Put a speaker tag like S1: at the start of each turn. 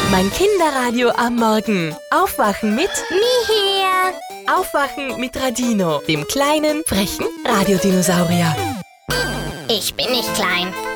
S1: Mein Kinderradio am Morgen. Aufwachen mit
S2: Mihir.
S1: Aufwachen mit Radino, dem kleinen, frechen Radiodinosaurier.
S2: Ich bin nicht klein.